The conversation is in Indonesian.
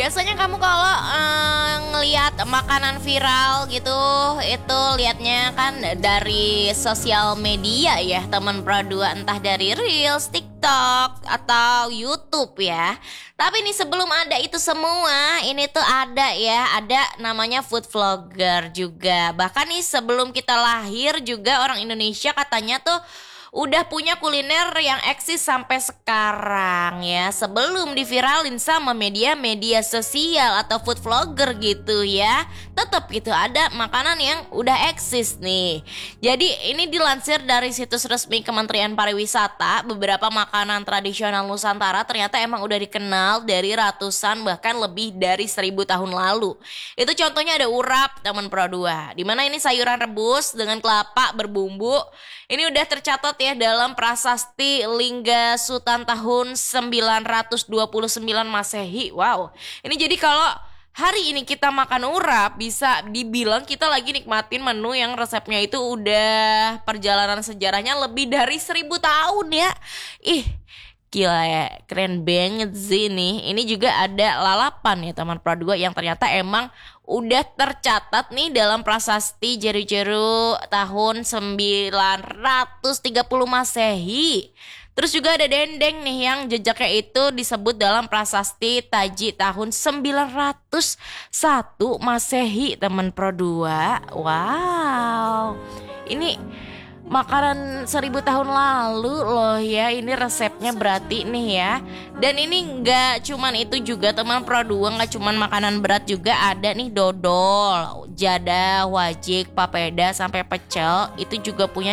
Biasanya kamu kalau ngelihat makanan viral gitu, itu liatnya kan dari sosial media ya, teman Pro 2, entah dari Reels, TikTok, atau YouTube ya. Tapi nih sebelum ada itu semua, ini tuh ada ya, ada namanya food vlogger juga. Bahkan nih sebelum kita lahir juga orang Indonesia katanya tuh udah punya kuliner yang eksis sampai sekarang ya, sebelum diviralin sama media-media sosial atau food vlogger gitu ya. Tetap gitu ada makanan yang udah eksis nih. Jadi ini dilansir dari situs resmi Kementerian Pariwisata, beberapa makanan tradisional Nusantara ternyata emang udah dikenal dari ratusan bahkan lebih dari 1.000 tahun lalu. Itu contohnya ada urap teman Pro 2, dimana ini sayuran rebus dengan kelapa berbumbu. Ini udah tercatat ya dalam Prasasti Lingga Sutan tahun 929 Masehi. Wow. Ini jadi kalau hari ini kita makan urap, bisa dibilang kita lagi nikmatin menu yang resepnya itu udah perjalanan sejarahnya lebih dari 1.000 tahun ya. Ih, gila ya, keren banget sih nih. Ini juga ada lalapan ya teman Pro 2 yang ternyata emang udah tercatat nih dalam Prasasti Jeru-Jeru tahun 930 Masehi. Terus juga ada dendeng nih yang jejaknya itu disebut dalam Prasasti Taji tahun 901 Masehi teman Pro 2. Wow. Ini makanan 1.000 tahun lalu loh ya. Ini resepnya berarti nih ya. Dan ini gak cuman itu juga teman Pro 2, gak cuman makanan berat juga ada nih, dodol, jadah, wajik, papeda, sampai pecel. Itu juga punya